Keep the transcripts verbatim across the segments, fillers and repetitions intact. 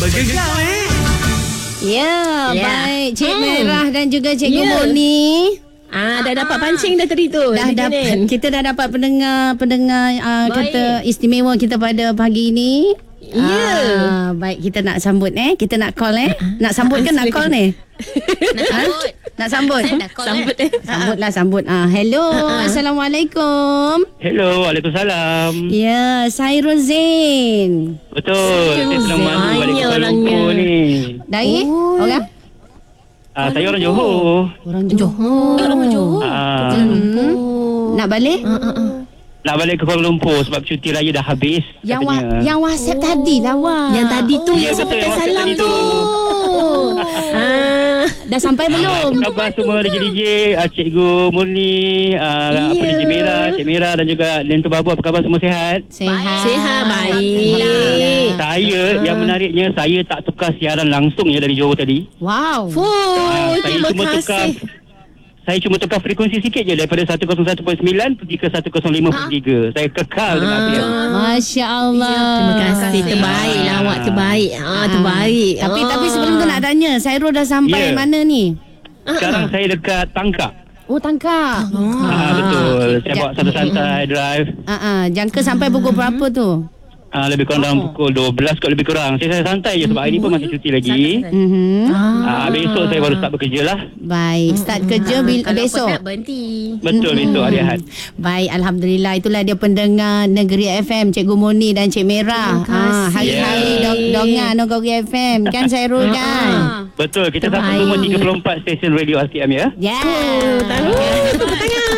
Bergegar eh. Ya, Ya. baik Cik Hmm. Merah dan juga Cikgu Ya. Moni. Ah, dah dapat pancing dah tadi tu. Dah Di dapat, Janet. kita dah dapat pendengar pendengar uh, Baik. kata istimewa kita pada pagi ini. Ya. Ah, baik, kita nak sambut eh. Kita nak call eh. Nak sambut ke nak call ni? Nak sambut. Nak sambut? Saya dah call Sambut eh. eh. Sambutlah, sambut. Ah, hello. Assalamualaikum. Hello, Waalaikumsalam. Ya, Sairul Zain. Betul, saya sedang mandu balik Banyak Kuala orangnya. Lumpur ni. Dari Oh. orang? Ah, saya orang Johor. Orang Johor. Eh, orang Johor. Ah, Oh. Nak balik? nak balik ke Kuala Lumpur sebab cuti raya dah habis. Yang wa- katanya. yang WhatsApp tadi lah, Wak. Yang tadi tu Ya, yang betul, sampai yang WhatsApp salam tadi tu. tu. Ah. Dah sampai belum? Apa khabar semua D J D J, ah, Cikgu Murni, ah, apa Ya. D J Mira, Cik Mira dan juga Lentu Babu, apa khabar semua sihat? Sehat. Sihat baik. Alhamdulillah. Saya, yang menariknya, saya tak tukar siaran langsung ya dari Johor tadi. Wow. Oh, Ah, saya terima cuma tukar kasih. Saya cuma tukar frekuensi sikit je daripada seratus satu perpuluhan sembilan pergi ke seratus lima perpuluhan tiga. Saya kekal dengan apa yang Masya Allah. Terima kasih. Terbaik lah awak, terbaik. Ah, terbaik. Tapi ah. tapi sebelum tu nak tanya, Sairul dah sampai Ya. mana ni? sekarang saya dekat Tangkak. Oh, Tangkak. Ah, betul. Saya bawa santai-santai drive. Ah, ah, jangka sampai pukul berapa tu? Ah, lebih kurang dalam pukul dua belas kot lebih kurang. Saya, saya santai je sebab hari ni pun masih cuti lagi. Mhm. Ah, besok saya baru start bekerja lah. Baik, start kerja bil- Kalau besok. penat berhenti. Betul, besok hari Ahad. Baik, Alhamdulillah. Itulah dia pendengar Negeri F M, Cikgu Moni dan Cik Merah. Ah, hari-hari Yeah. dong- dongar Negeri F M. Kan Sairul kan? Betul, kita sambut Terbaik. semua tiga puluh empat stesen radio R T M ya. Ya. Tahu. Tepuk tangan.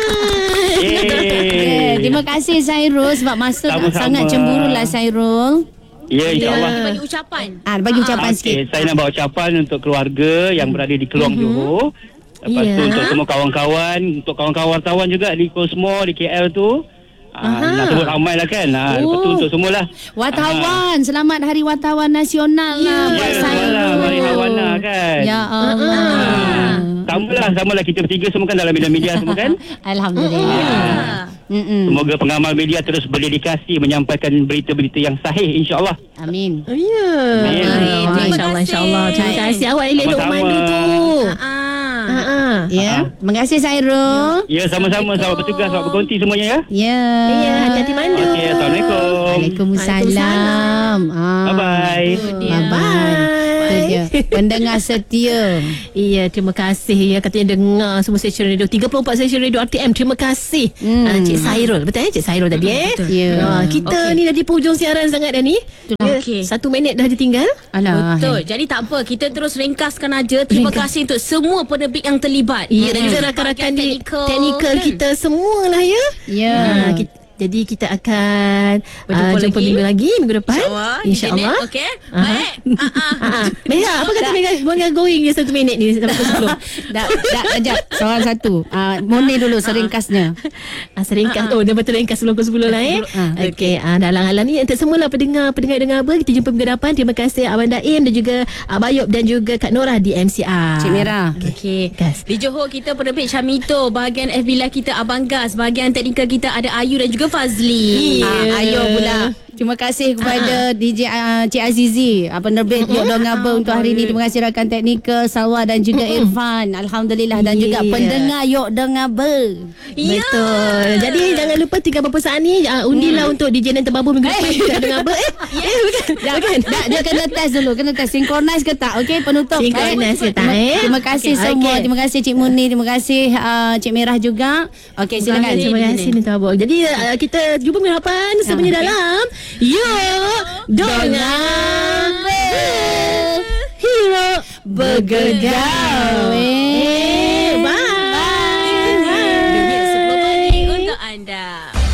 Yeah, Yeay. terima kasih Sairul sebab masa Sama-sama. sangat cemburu lah Sairul. Ya, insyaAllah. Kita bagi ucapan. Ah, bagi ucapan Okey, sikit. saya nak bawa ucapan untuk keluarga yang berada di Keluang Johor. Lepas Ya. tu untuk semua kawan-kawan, untuk kawan-kawan wartawan juga di Cosmo, di K L tu. Ah, nak sebut ramai lah kan. Ah, lepas tu Oh. untuk semualah. Wartawan, selamat Hari Wartawan Nasional lah buat Ya, Sairul. malam Hari Hawana kan. Ya Allah. Samalah, samalah kita bertiga semua kan dalam bidang media semua kan. Alhamdulillah. Mm-mm. Semoga pengamal media terus berdedikasi menyampaikan berita-berita yang sahih insya-Allah. Amin. Oh, ya. Amin. Baik, Terima InsyaAllah, kasih. insyaAllah. Terima kasih. Awak elok Sama-sama. mandu tu. Ah. Ah, ah. Ya, terima kasih Sairul. Ya, sama-sama. Selamat bertugas, selamat berkonti semuanya ya. Ya. Ya, hati-hati mandu. Okey, Assalamualaikum. Waalaikumsalam. Ah. Bye-bye. Bye-bye. Itu dia. Pendengar setia. Iya, terima kasih ya katanya dengar semua stesen radio tiga puluh empat stesen radio R T M. Terima kasih. Hmm. Hmm. Cik Sairul. Betul eh Cik Sairul tadi eh? Ya. Ah, kita Okey. ni dah di hujung siaran sangat dah ni. Okey. Satu minit dah ditinggal. Alah. Betul. Jadi tak apa. Kita terus ringkaskan aja. Terima Ringkas. kasih untuk semua penerbit yang terlibat. Iya, dan juga Hmm. rakan-rakan di Teknikal. teknikal Hmm. kita semualah ya. Ya. Ah, kita, jadi kita akan Berjumpa uh, jumpa lagi. minggu lagi minggu depan. InsyaAllah. InsyaAllah. Okey. Aha. Baik. Ah, ah. Ah, ah. Mega, apa kata Mega? Mega going je satu minit ni sampai pukul sepuluh. Dah, dah, sekejap. Soalan satu. Ah, Moni dulu seringkasnya. Ah, seringkas. Oh, dia betul ringkas sebelum pukul sepuluh lah eh. Ah, Okey. Ah, dalam halang ni untuk semualah pendengar pendengar-dengar apa kita jumpa minggu depan. Terima kasih Abang Daim dan juga Abayub dan juga Kak Norah di M C R. Cik Merah. Okey. Gas. Di Johor kita penerbit Syamito, bahagian F B Live kita Abang Gas, bahagian teknikal kita ada Ayu dan juga Fazli. Ah, Ayo pula. Terima kasih kepada D J uh, Cik Azizi, uh, penerbit Yok Dong Ngaba untuk hari ini. Terima kasih rakan teknikal Salwa dan juga Irfan. Alhamdulillah, dan juga Yeah. pendengar Yok Dong Ngaba. Betul. Jadi jangan lupa tinggal berapa saat ni uh, undilah untuk D J Nanti Babu minggu depan kita dengan apa eh? Eh bukan. Dah, dah, dia kena test dulu, kena test synchronize ke tak? Okey, penutup. Synchronize ke tak, Terima- eh? Terima kasih Okey. semua. Okey. Terima kasih Cik Muni, terima kasih uh, Cik Merah juga. Okey, silakan. Terima kasih Nanti Babu. Jadi uh, kita jumpa minggu depan semuanya dalam Yo Donga Hero Bergegar.